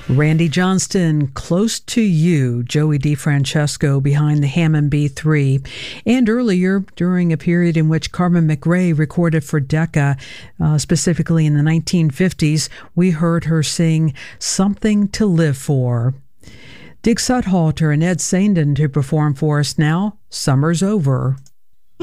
Randy Johnston, Close to You, Joey DeFrancesco behind the Hammond B3. And earlier, during a period in which Carmen McRae recorded for Decca, specifically in the 1950s, we heard her sing Something to Live For. Dig Sudhalter and Ed Sandin to perform for us now, Summer's Over.